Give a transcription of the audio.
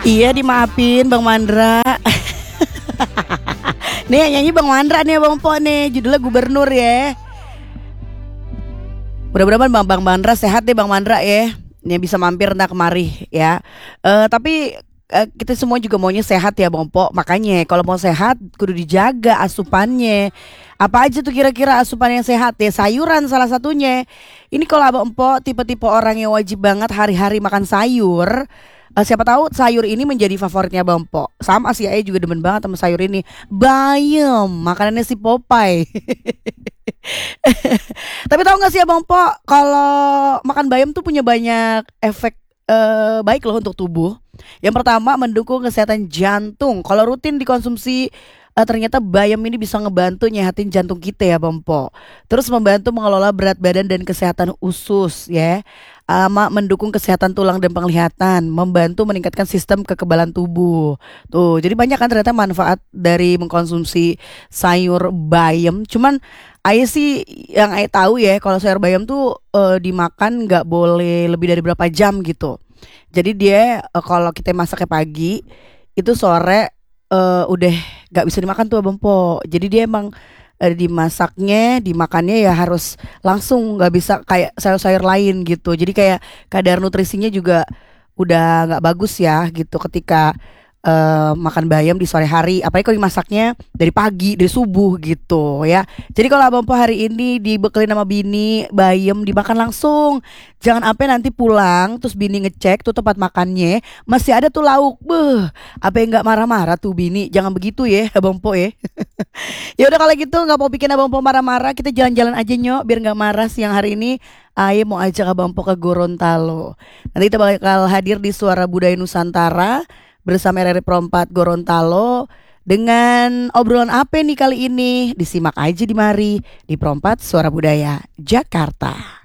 Iya dimaafin Bang Mandra. Nih yang nyanyi Bang Mandra nih Bang Po nih. Judulnya Gubernur ya. Mudah-mudahan Bang Mandra sehat deh Bang Mandra ya. Nih bisa mampir entah kemari ya. Tapi kita semua juga maunya sehat ya Bang Po. Makanya kalau mau sehat kudu dijaga asupannya. Apa aja tuh kira-kira asupan yang sehat ya? Sayuran salah satunya. Ini kalau Abang Po tipe-tipe orang yang wajib banget hari-hari makan sayur. Siapa tahu sayur ini menjadi favoritnya Bang Po. Sama sih Ayah juga demen banget sama sayur ini. Bayam, makanannya si Popeye. Tapi tahu nggak sih Abang Po, kalau makan bayam tuh punya banyak efek baik loh untuk tubuh. Yang pertama mendukung kesehatan jantung. Kalau rutin dikonsumsi ternyata bayam ini bisa ngebantu nyehatin jantung kita ya Bang Po. Terus membantu mengelola berat badan dan kesehatan usus ya. Mendukung kesehatan tulang dan penglihatan, membantu meningkatkan sistem kekebalan tubuh. Tuh, jadi banyak kan ternyata manfaat dari mengkonsumsi sayur bayam. Cuman Ayah sih yang Ayah tahu ya, kalau sayur bayam tuh dimakan nggak boleh lebih dari berapa jam gitu. Jadi dia kalau kita masaknya pagi, itu sore udah nggak bisa dimakan tuh Abang Po. Jadi dia emang dimasaknya, dimakannya ya harus langsung, nggak bisa kayak sayur-sayur lain gitu. Jadi kayak kadar nutrisinya juga udah nggak bagus ya gitu ketika makan bayam di sore hari, apalagi kalau dimasaknya dari pagi, dari subuh gitu ya. Jadi kalau Abang Po hari ini dibekelin sama bini bayam dimakan langsung. Jangan sampai nanti pulang terus bini ngecek tuh tempat makannya masih ada tuh lauk. Beuh, apa yang nggak marah-marah tuh bini? Jangan begitu ya Abang Po ya. Ya udah kalau gitu nggak mau bikin Abang Po marah-marah, kita jalan-jalan aja nyok biar nggak marah siang hari ini. Ayo mau ajak Abang Po ke Gorontalo. Nanti kita bakal hadir di Suara Budaya Nusantara bersama RRI Pro 4 Gorontalo. Dengan obrolan apa nih kali ini? Disimak aja di mari di Pro 4 Suara Budaya Jakarta.